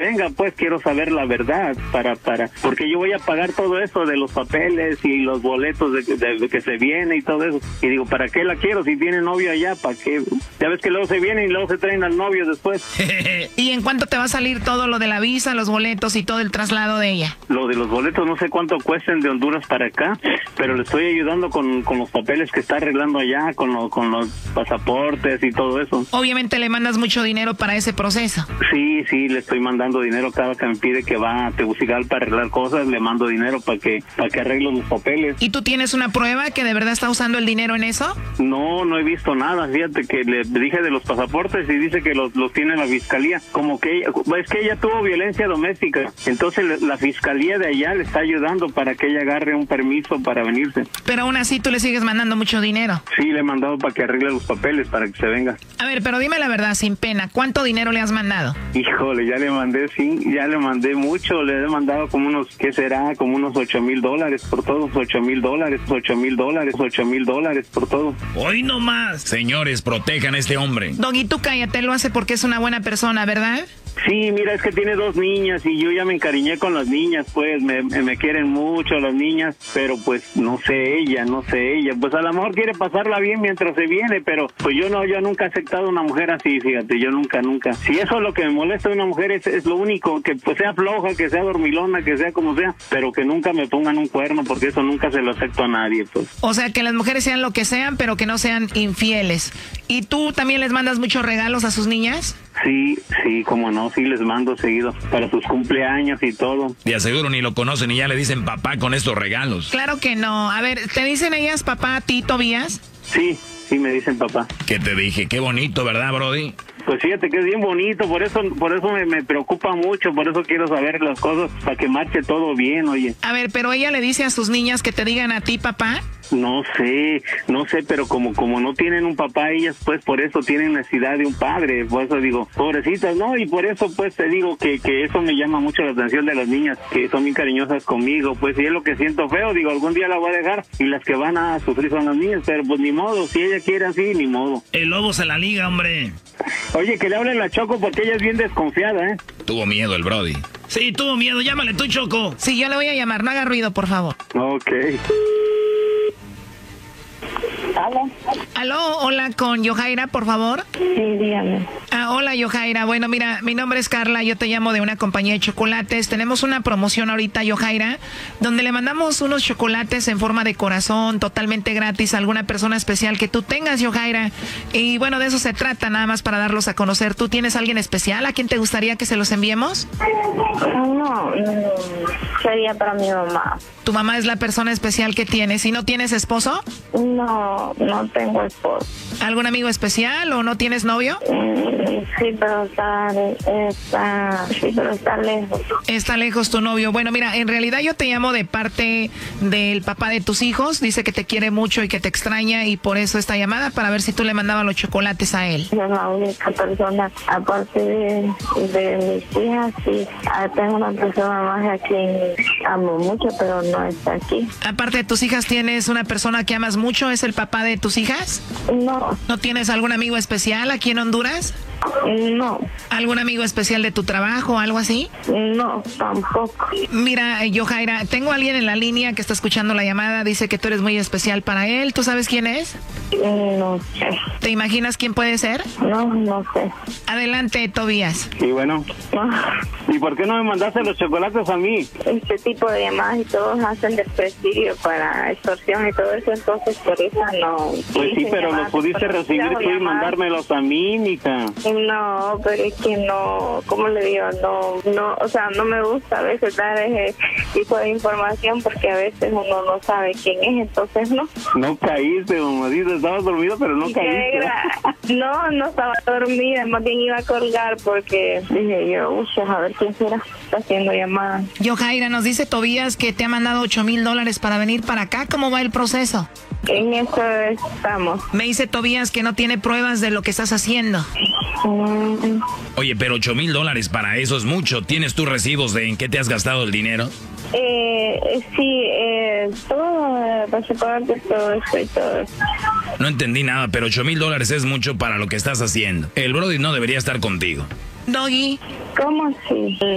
venga, pues quiero saber la verdad porque yo voy a pagar todo eso de los papeles y los boletos de que se viene y todo eso. Y digo, ¿para qué la quiero si tiene novio allá? ¿Para qué? Ya ves que luego se vienen y luego se traen al novio después. ¿Y en cuánto te va a salir todo lo de la visa, los boletos y todo el traslado de ella? Lo de los boletos no sé cuánto cuesten de Honduras para acá, pero le estoy ayudando con los papeles que está arreglando allá, con los pasaportes y todo eso. Obviamente le mandas mucho dinero para ese proceso. Sí, le estoy mandando dinero cada que me pide que va a Tegucigalpa para arreglar cosas, le mando dinero para que arregle los papeles. ¿Y tú tienes una prueba que de verdad está usando el dinero en eso? No he visto nada, fíjate que le dije de los pasaportes y dice que los tiene la fiscalía, como que es que ella tuvo violencia doméstica, entonces la fiscalía de allá le está ayudando para que ella agarre un permiso para venirse. Pero aún así tú le sigues mandando mucho dinero. Sí, le he mandado para que arregle los papeles, para que se venga. A ver, pero dime la verdad, sin pena, ¿cuánto dinero le has mandado? Híjole, ya le mandé mucho, le he mandado como unos, ¿qué será? Como unos $8,000 por todo, $8,000 por todo. ¡Hoy no más! Señores, protejan a este hombre. Doggy, tú cállate, lo hace porque es una buena persona, ¿verdad? Sí, mira, es que tiene 2 niñas y yo ya me encariñé con las niñas, pues me quieren mucho las niñas, pero pues no sé ella, pues a lo mejor quiere pasarla bien mientras se viene, pero pues yo nunca he aceptado una mujer así, fíjate, yo nunca. Si eso es lo que me molesta de una mujer es lo único, que pues sea floja, que sea dormilona, que sea como sea, pero que nunca me pongan un cuerno, porque eso nunca se lo acepto a nadie, pues. O sea, que las mujeres sean lo que sean, pero que no sean infieles. ¿Y tú también les mandas muchos regalos a sus niñas? Sí, cómo no, sí les mando seguido para sus cumpleaños y todo. Y aseguro ni lo conocen y ya le dicen papá con estos regalos. Claro que no. A ver, ¿te dicen ellas papá a ti, Tobías? Sí, me dicen papá. ¿Qué te dije? Qué bonito, ¿verdad, Brody? Pues fíjate que es bien bonito, por eso me preocupa mucho, por eso quiero saber las cosas, para que marche todo bien, oye. A ver, pero ella le dice a sus niñas que te digan a ti papá. No sé, pero como no tienen un papá ellas, pues por eso tienen necesidad de un padre, por eso digo, pobrecitas, ¿no? Y por eso pues te digo que eso me llama mucho la atención de las niñas, que son muy cariñosas conmigo, pues y es lo que siento feo, digo, algún día la voy a dejar y las que van a sufrir son las niñas, pero pues ni modo, si ella quiere así, ni modo. El lobo se la liga, hombre. Oye, que le hablen a Choco porque ella es bien desconfiada, ¿eh? Tuvo miedo el Brody. Sí, tuvo miedo, llámale tú, Choco. Sí, yo le voy a llamar, no haga ruido, por favor. Ok. Aló, hola, con Yojaira, por favor. Sí, dígame. Hola, Yojaira. Bueno, mira, mi nombre es Carla, yo te llamo de una compañía de chocolates. Tenemos una promoción ahorita, Yojaira, donde le mandamos unos chocolates en forma de corazón, totalmente gratis a alguna persona especial que tú tengas, Yojaira. Y bueno, de eso se trata, nada más para darlos a conocer. ¿Tú tienes alguien especial a quien te gustaría que se los enviemos? No, sería para mi mamá. ¿Tu mamá es la persona especial que tienes? ¿Y no tienes esposo? No tengo esposo. ¿Algún amigo especial o no tienes novio? Sí, pero está lejos. Está lejos tu novio. Bueno, mira, en realidad yo te llamo de parte del papá de tus hijos. Dice que te quiere mucho y que te extraña y por eso esta llamada, para ver si tú le mandabas los chocolates a él. Es la única persona, aparte de mis hijas, sí. Tengo una persona más a quien amo mucho, pero no está aquí. Aparte de tus hijas, ¿tienes una persona que amas mucho? ¿Es el papá de tus hijas? No. ¿No tienes algún amigo especial aquí en Honduras? No. ¿Algún amigo especial de tu trabajo o algo así? No, tampoco. Mira, Yojaira, tengo a alguien en la línea que está escuchando la llamada, dice que tú eres muy especial para él. ¿Tú sabes quién es? No sé. ¿Te imaginas quién puede ser? No sé. Adelante, Tobías. Sí, bueno. ¿Y por qué no me mandaste los chocolates a mí? Este tipo de llamadas y todos hacen desprestigio para extorsión y todo eso, entonces por eso no. Pues sí, pero los pudiste recibir tú y mandármelos a mí, mija. No, pero es que no, ¿cómo le digo? No, o sea, no me gusta a veces dar ese tipo de información porque a veces uno no sabe quién es, entonces no. No caíste, mamá, dices, estabas dormido, pero no caíste. No estaba dormida, más bien iba a colgar porque dije yo, a ver quién será, está haciendo llamadas. Yojaira, nos dice Tobías que te ha mandado $8,000 para venir para acá. ¿Cómo va el proceso? En eso estamos. Me dice Tobías que no tiene pruebas de lo que estás haciendo. Oye, pero $8,000 para eso es mucho. ¿Tienes tus recibos de en qué te has gastado el dinero? Sí, todo, pasaportes, todo eso y todo. No entendí nada, pero $8,000 es mucho para lo que estás haciendo. El Brody no debería estar contigo. Doggy. ¿Cómo así?